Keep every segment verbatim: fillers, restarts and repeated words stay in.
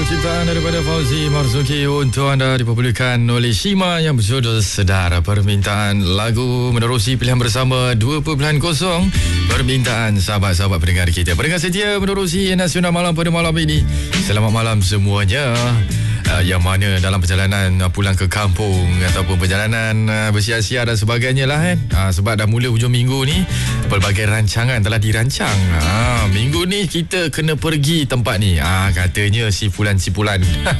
ciptaan daripada Fauzi Marzuki untuk anda dipublikkan oleh Shima yang berjudul Sedar. Permintaan lagu menerusi pilihan bersama dua perpuluhan kosong. Permintaan sahabat-sahabat pendengar kita. Pendengar setia menerusi Nasional Malam pada malam ini. Selamat malam semuanya. Uh, yang mana dalam perjalanan uh, pulang ke kampung ataupun perjalanan uh, bersia-sia dan sebagainya lah kan. Uh, sebab dah mula hujung minggu ni, pelbagai rancangan telah dirancang. Uh, minggu ni kita kena pergi tempat ni. Uh, katanya si fulan-si fulan.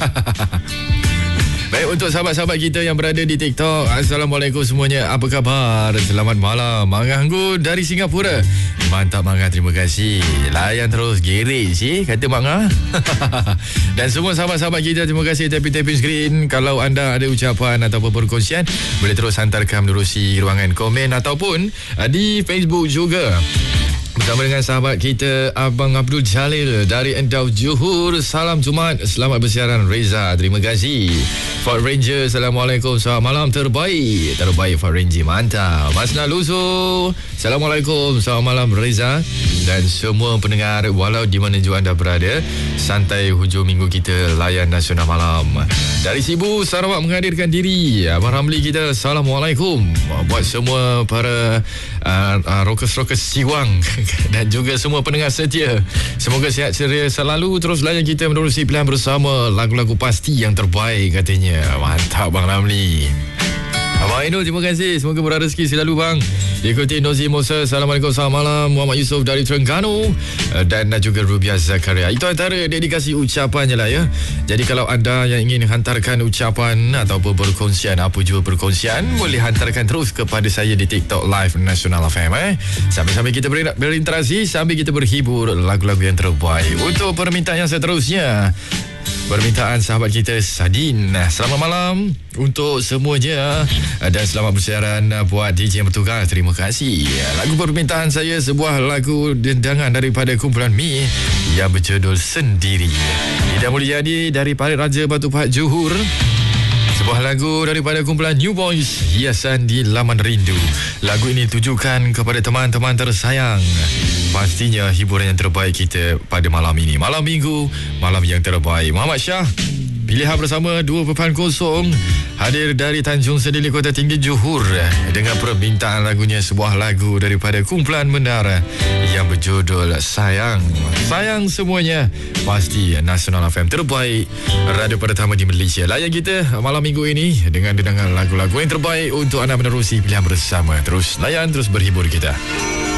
Baik, untuk sahabat-sahabat kita yang berada di TikTok, Assalamualaikum semuanya. Apa khabar? Selamat malam. Mangga Anggu dari Singapura. Mantap Mangga, terima kasih. Layan terus gerik sih, kata Mangga. Dan semua sahabat-sahabat kita, terima kasih tapping-tapping screen. Kalau anda ada ucapan ataupun perkongsian, boleh terus hantarkan menerusi ruangan komen ataupun di Facebook juga. Bersama dengan sahabat kita Abang Abdul Jalil dari Endau Johor. Salam Jumaat, selamat bersiaran Reza, terima kasih. Ford Ranger, Assalamualaikum, selamat malam. Terbaik, terbaik Ford Ranger, mantap. Mas Naluso, Assalamualaikum, selamat malam Reza. Dan semua pendengar walau di mana juga anda berada, santai hujung minggu kita layan Nasional Malam. Dari Sibu Sarawak menghadirkan diri Abang Ramli kita, Assalamualaikum. Buat semua para uh, uh, rockers-rockers Siwang dan juga semua pendengar setia, semoga sihat ceria selalu. Terus layan kita menerusi pilihan bersama lagu-lagu pasti yang terbaik katanya. Mantap Bang Ramli. Abang Ainul, terima kasih. Semoga berrezeki selalu bang. Diikuti Nozi Musa, Assalamualaikum, selamat malam. Muhammad Yusof dari Terengganu dan juga Rubiah Zakaria. Itu antara dedikasi ucapannya lah ya. Jadi kalau anda yang ingin hantarkan ucapan ataupun berkongsian, apa jua perkongsian, boleh hantarkan terus kepada saya di TikTok Live Nasional F M eh. Sambil-sambil kita ber- berinteraksi, sambil kita berhibur lagu-lagu yang terbaik. Untuk permintaan yang seterusnya, permintaan sahabat kita Sadin. Selamat malam untuk semuanya dan selamat bersiaran buat D J yang bertugas. Terima kasih. Lagu permintaan saya sebuah lagu dendangan daripada kumpulan Mi yang berjudul Sendiri. Ida Mulyadi dari Parit Raja Batu Pahat Johor. Sebuah lagu daripada kumpulan New Boys, Hiasan di Laman Rindu. Lagu ini tujukan kepada teman-teman tersayang. Pastinya hiburan yang terbaik kita pada malam ini. Malam minggu, malam yang terbaik. Muhammad Shah, pilihan bersama dua perpuluhan kosong, hadir dari Tanjung Sedili, Kota Tinggi, Johor, dengan permintaan lagunya sebuah lagu daripada kumpulan Menara yang berjudul Sayang. Sayang semuanya, pasti Nasional F M terbaik, radio pertama di Malaysia. Layan kita malam minggu ini dengan dendangan lagu-lagu yang terbaik untuk anda menerusi pilihan bersama. Terus layan, terus berhibur kita.